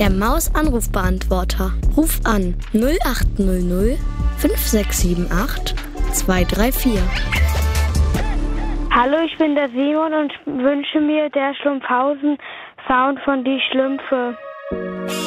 Der Maus-Anrufbeantworter. Ruf an 0800 5678 234. Hallo, ich bin der Simon und wünsche mir der Schlumpfhausen-Sound von Die Schlümpfe.